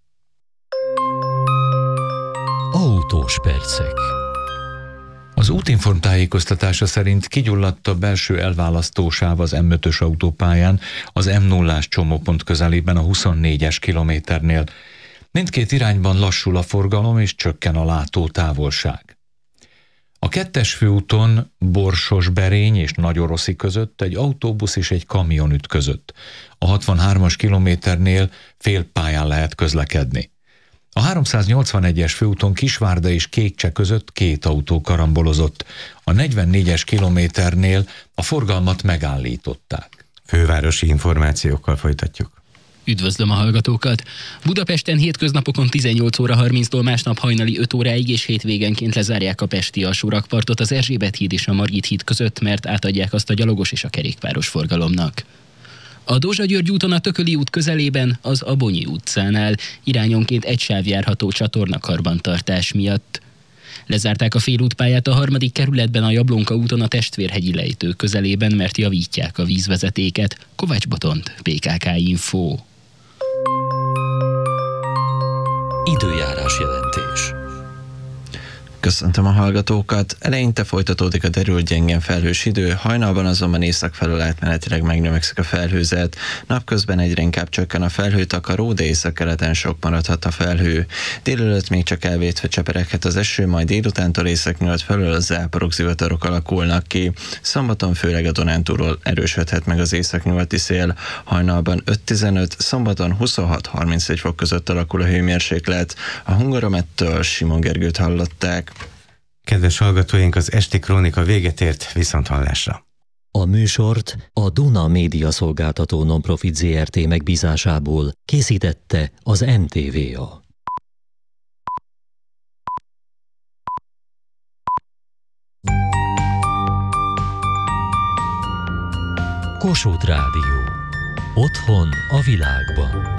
Autós percek. Az Útinform tájékoztatása szerint kigyulladt a belső elválasztósáv az M5-ös autópályán, az M0-ás csomópont közelében a 24-es kilométernél. Mindkét irányban lassul a forgalom és csökken a látótávolság. A 2-es főúton Borsos-Berény és Nagyoroszi között egy autóbusz és egy kamion ütközött. A 63-as kilométernél félpályán lehet közlekedni. A 381-es főúton Kisvárda és Kékcse között 2 autó karambolozott. A 44-es kilométernél a forgalmat megállították. Fővárosi információkkal folytatjuk. Üdvözlöm a hallgatókat! Budapesten hétköznapokon 18 óra 30-tól másnap hajnali 5 óráig és hétvégenként lezárják a pesti alsórakpartot az Erzsébet híd és a Margit híd között, mert átadják azt a gyalogos és a kerékpáros forgalomnak. A Dózsa György úton a Tököli út közelében, az Abonyi utcánál irányonként egy sáv járható csatornakarbantartás miatt. Lezárták a félútpályát a 3. kerületben a Jablonka úton a Testvérhegyi lejtő közelében, mert javítják a vízvezetéket. Kovács Botont, PKK Info. Időjárás jelentés. Köszöntöm a hallgatókat. Eleinte folytatódik a derült gyengén felhős idő, hajnalban azonban észak felől átmenetileg megnövekszik a felhőzet. Napközben egyre inkább csökken a felhőtakaró, de északkeleten sok maradhat a felhő. Délelőtt még csak elvétve csepereghet az eső, majd délutántól északnyugat felől az záporok, zivatarok alakulnak ki. Szombaton főleg a Dunántúlról erősödhet meg az északnyugati szél. Hajnalban 5-15, szombaton 26-31 fok között alakul a hőmérséklet. A Hungaromettől Simon Gergőt hallották. Kedves hallgatóink, az esti krónika véget ért, viszonthallásra. A műsort a Duna Média Szolgáltató Nonprofit Zrt. Megbízásából készítette az NTVA. Kossuth Rádió. Otthon a világban.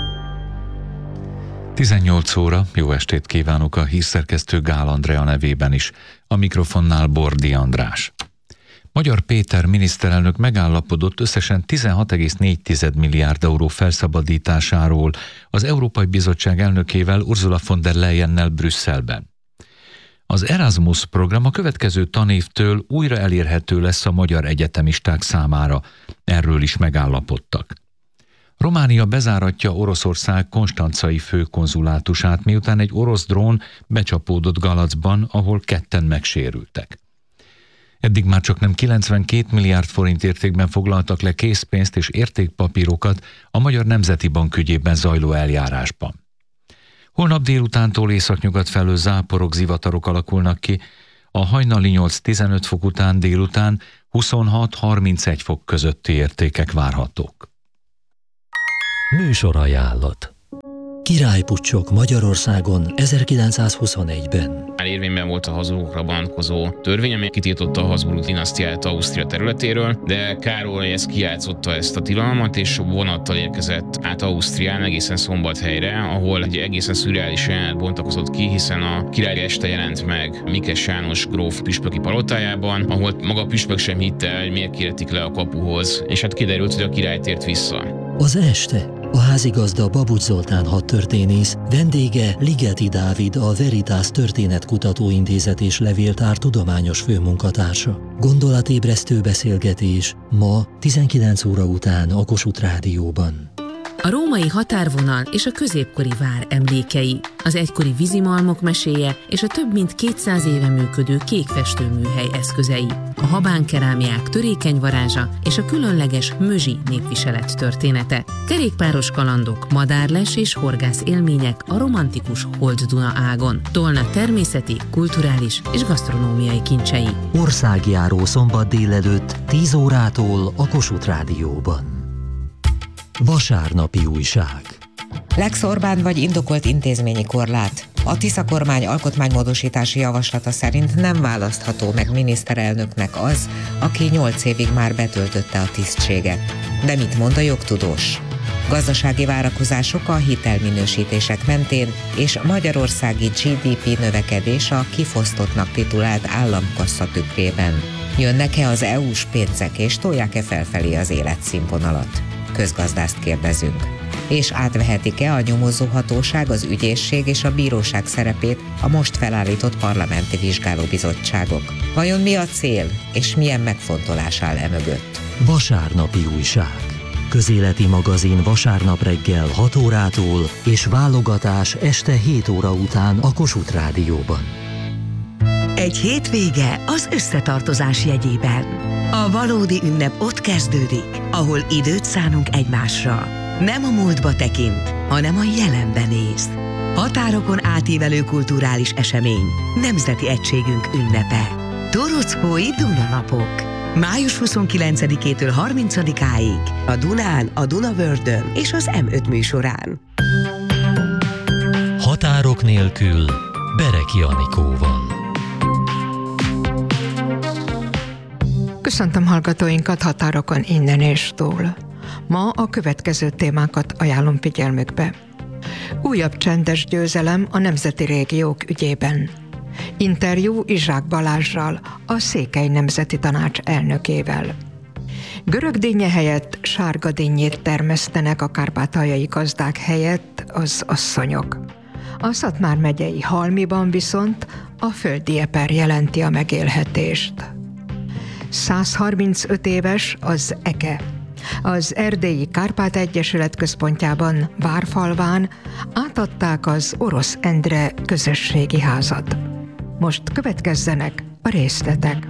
18 óra, jó estét kívánok a hírszerkesztő Gál Andrea nevében is. A mikrofonnál Bordi András. Magyar Péter miniszterelnök megállapodott összesen 16,4 milliárd euró felszabadításáról az Európai Bizottság elnökével, Ursula von der Leyennel Brüsszelben. Az Erasmus program a következő tanévtől újra elérhető lesz a magyar egyetemisták számára. Erről is megállapodtak. Románia bezáratja Oroszország konstancai főkonzulátusát, miután egy orosz drón becsapódott Galacban, ahol 2 megsérültek. Eddig már csak nem 92 milliárd forint értékben foglaltak le készpénzt és értékpapírokat a Magyar Nemzeti Bank ügyében zajló eljárásban. Holnap délutántól északnyugat felől záporok, zivatarok alakulnak ki, a hajnali 8-15 fok után délután 26-31 fok közötti értékek várhatók. Műsorajánlat. Királypuccsok Magyarországon 1921-ben. Már érvényben volt a Habsburgokra vonatkozó törvény, amely kitiltotta a Habsburg dinasztiát Ausztria területéről, de Károly kijátszotta ezt a tilalmat, és vonattal érkezett át Ausztrián egészen Szombathelyre, ahol egy egészen szürreális jelenet bontakozott ki, hiszen a király este jelent meg Mikes János gróf püspöki palotájában, ahol maga a püspök sem hitte, hogy miért kéretik le a kapuhoz, és hát kiderült, hogy a király tért vissza. Az este a házigazda Babucs Zoltán hadtörténész, vendége Ligeti Dávid, a Veritas Történetkutató Intézet és Levéltár tudományos főmunkatársa. Gondolatébresztő beszélgetés ma 19 óra után a Kossuth Rádióban. A római határvonal és a középkori vár emlékei, az egykori vízimalmok meséje és a több mint 200 éve működő kékfestőműhely eszközei, a habánkerámiák törékeny varázsa és a különleges mözsi népviselet története, kerékpáros kalandok, madárles és horgász élmények a romantikus Holt-Duna ágon, Tolna természeti, kulturális és gasztronómiai kincsei. Országjáró szombat délelőtt 10 órától a Kossuth Rádióban. Vasárnapi újság. Lex Orbán vagy indokolt intézményi korlát. A Tisza kormány alkotmánymódosítási javaslata szerint nem választható meg miniszterelnöknek az, aki 8 évig már betöltötte a tisztséget. De mit mond a jogtudós? Gazdasági várakozások a hitelminősítések mentén és magyarországi GDP növekedés a kifosztottnak titulált államkassa tükrében. Jönnek-e az EU-s pénzek és tolják-e felfelé az életszínvonalat? Közgazdászt kérdezünk. És átvehetik-e a nyomozóhatóság, az ügyészség és a bíróság szerepét a most felállított parlamenti vizsgálóbizottságok? Vajon mi a cél, és milyen megfontolás áll mögött? Vasárnapi újság. Közéleti magazin vasárnap reggel 6 órától és válogatás este 7 óra után a Kossuth Rádióban. Egy hétvége az összetartozás jegyében. A valódi ünnep ott kezdődik, ahol időt szánunk egymásra. Nem a múltba tekint, hanem a jelenbe néz. Határokon átívelő kulturális esemény, nemzeti egységünk ünnepe. Torockói Dunanapok. Május 29-től 30-áig a Dunán, a Dunavördön és az M5 műsorán. Határok nélkül Bereki Anikóval. Köszöntöm hallgatóinkat határokon innen és túl. Ma a következő témákat ajánlom figyelmükbe. Újabb csendes győzelem a nemzeti régiók ügyében. Interjú Izsák Balázsral, a Székely Nemzeti Tanács elnökével. Görög dinnye helyett sárga dinnyét termesztenek a kárpátaljai gazdák helyett az asszonyok. A Szatmár megyei Halmiban viszont a földi eper jelenti a megélhetést. 135 éves az EKE. Az Erdélyi Kárpát Egyesület központjában, Várfalván átadták az Orosz Endre közösségi házat. Most következzenek a részletek.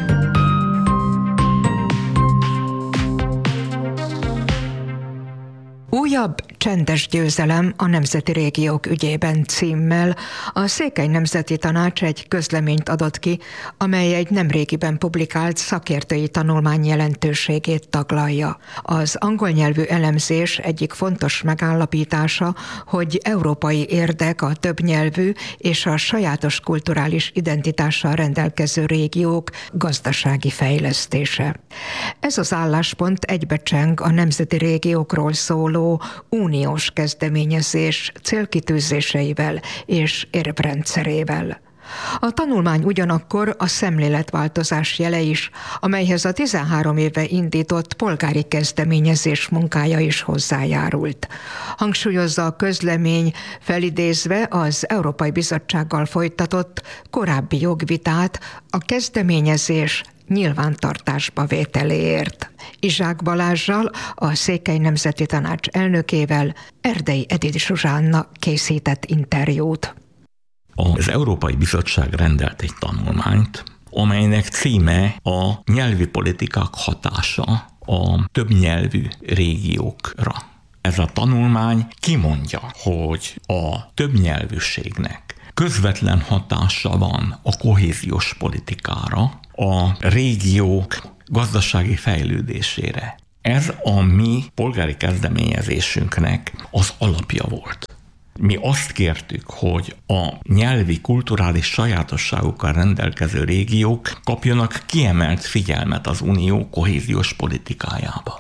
Újabb csendes győzelem a nemzeti régiók ügyében címmel a Székely Nemzeti Tanács egy közleményt adott ki, amely egy nemrégiben publikált szakértői tanulmány jelentőségét taglalja. Az angol nyelvű elemzés egyik fontos megállapítása, hogy európai érdek a többnyelvű és a sajátos kulturális identitással rendelkező régiók gazdasági fejlesztése. Ez az álláspont egybecseng a nemzeti régiókról szóló uniós kezdeményezés célkitűzéseivel és érvrendszerével. A tanulmány ugyanakkor a szemléletváltozás jele is, amelyhez a 13 éve indított polgári kezdeményezés munkája is hozzájárult. Hangsúlyozza a közlemény, felidézve az Európai Bizottsággal folytatott korábbi jogvitát a kezdeményezés nyilvántartásba vételéért. Izsák Balázssal, a Székely Nemzeti Tanács elnökével Erdei Edith Zsuzsánna készített interjút. Az Európai Bizottság rendelt egy tanulmányt, amelynek címe a nyelvi politikák hatása a többnyelvű régiókra. Ez a tanulmány kimondja, hogy a többnyelvűségnek közvetlen hatása van a kohéziós politikára, a régiók gazdasági fejlődésére. Ez a mi polgári kezdeményezésünknek az alapja volt. Mi azt kértük, hogy a nyelvi, kulturális sajátosságokkal rendelkező régiók kapjanak kiemelt figyelmet az unió kohéziós politikájában.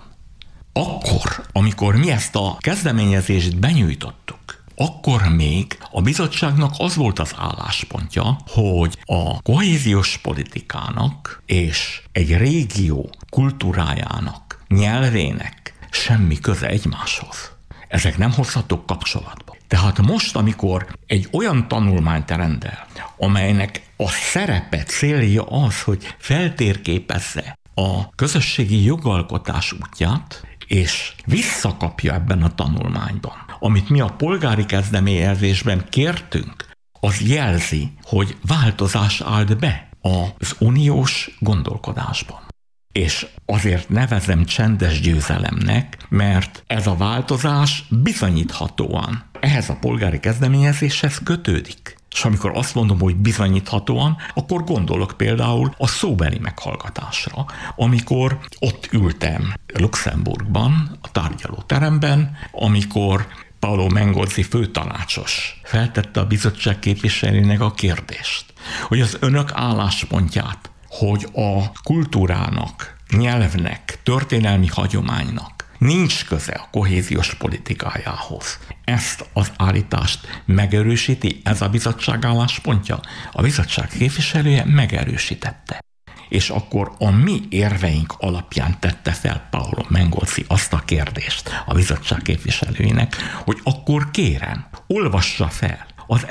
Akkor, amikor mi ezt a kezdeményezést benyújtottuk, akkor még a bizottságnak az volt az álláspontja, hogy a kohéziós politikának és egy régió kultúrájának, nyelvének semmi köze egymáshoz. Ezek nem hozhatók kapcsolatba. Tehát most, amikor egy olyan tanulmányt rendel, amelynek a szerepe, célja az, hogy feltérképezze a közösségi jogalkotás útját, és visszakapja ebben a tanulmányban, amit mi a polgári kezdeményezésben kértünk, az jelzi, hogy változás állt be az uniós gondolkodásban. És azért nevezem csendes győzelemnek, mert ez a változás bizonyíthatóan ehhez a polgári kezdeményezéshez kötődik. És amikor azt mondom, hogy bizonyíthatóan, akkor gondolok például a szóbeli meghallgatásra, amikor ott ültem Luxemburgban, a tárgyalóteremben, amikor Paolo Mengolzi főtanácsos feltette a bizottság képviselőnek a kérdést, hogy az önök álláspontját, hogy a kultúrának, nyelvnek, történelmi hagyománynak nincs köze a kohéziós politikájához. Ezt az állítást megerősíti ez a bizottság álláspontja. A bizottság képviselője megerősítette. És akkor a mi érveink alapján tette fel Paolo Mengolzi azt a kérdést a bizottság képviselőinek, hogy akkor kérem, olvassa fel az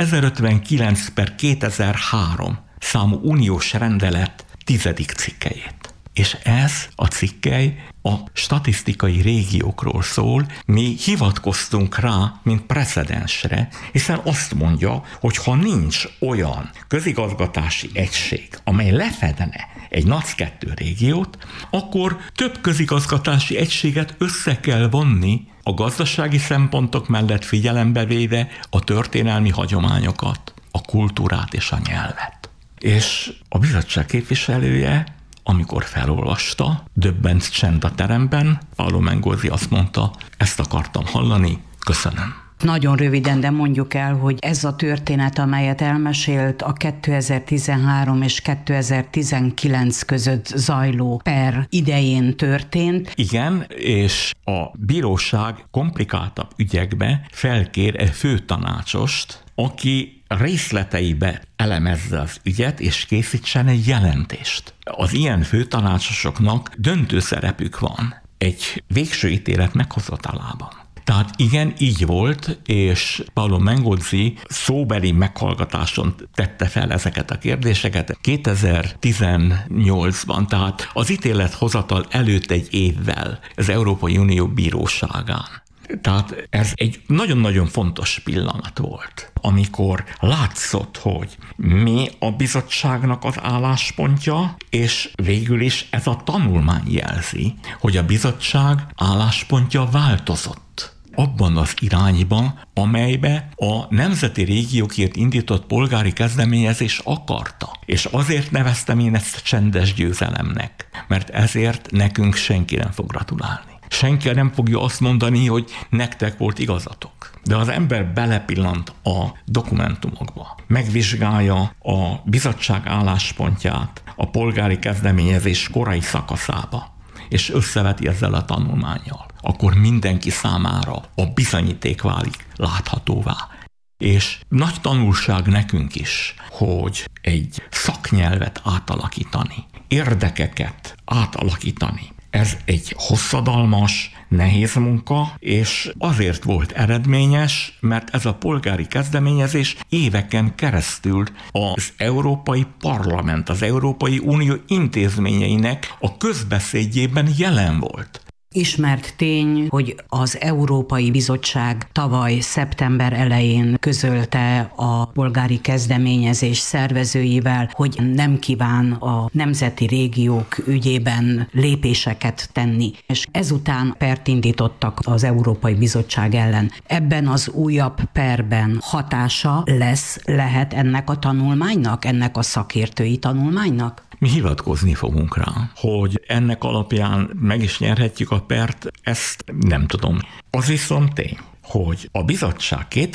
1059/2003 számú uniós rendelet 10. cikkelyét. És ez a cikkely a statisztikai régiókról szól, mi hivatkoztunk rá, mint precedensre, hiszen azt mondja, hogy ha nincs olyan közigazgatási egység, amely lefedne egy NUTS-2 régiót, akkor több közigazgatási egységet össze kell vonni a gazdasági szempontok mellett figyelembe véve a történelmi hagyományokat, a kultúrát és a nyelvet. És a bizottság képviselője, amikor felolvasta, döbbent csend a teremben, Paolo Mengolzi azt mondta, ezt akartam hallani, köszönöm. Nagyon röviden, de mondjuk el, hogy ez a történet, amelyet elmesélt, a 2013 és 2019 között zajló per idején történt. Igen, és a bíróság komplikáltabb ügyekbe felkér egy főtanácsost, aki részleteibe elemezze az ügyet, és készítsen egy jelentést. Az ilyen főtanácsosoknak döntő szerepük van egy végső ítélet meghozatalában. Tehát igen, így volt, és Paolo Mengozzi szóbeli meghallgatáson tette fel ezeket a kérdéseket 2018-ban, tehát az ítélethozatal előtt egy évvel az Európai Unió bíróságán. Tehát ez egy nagyon-nagyon fontos pillanat volt, amikor látszott, hogy mi a bizottságnak az álláspontja, és végül is ez a tanulmány jelzi, hogy a bizottság álláspontja változott abban az irányba, amelybe a nemzeti régiókért indított polgári kezdeményezés akarta. És azért neveztem én ezt csendes győzelemnek, mert ezért nekünk senki nem fog gratulálni. Senki nem fogja azt mondani, hogy nektek volt igazatok. De az ember belepillant a dokumentumokba, megvizsgálja a bizottság álláspontját a polgári kezdeményezés korai szakaszába, és összeveti ezzel a tanulmánnyal, akkor mindenki számára a bizonyíték válik láthatóvá. És nagy tanulság nekünk is, hogy egy szaknyelvet átalakítani, érdekeket átalakítani, ez egy hosszadalmas, nehéz munka, és azért volt eredményes, mert ez a polgári kezdeményezés éveken keresztül az Európai Parlament, az Európai Unió intézményeinek a közbeszédjében jelen volt. Ismert tény, hogy az Európai Bizottság tavaly szeptember elején közölte a polgári kezdeményezés szervezőivel, hogy nem kíván a nemzeti régiók ügyében lépéseket tenni, és ezután pert indítottak az Európai Bizottság ellen. Ebben az újabb perben hatása lehet ennek a tanulmánynak, ennek a szakértői tanulmánynak? Mi hivatkozni fogunk rá, hogy ennek alapján meg is nyerhetjük a pert, ezt nem tudom. Az viszont tény, hogy a bizottság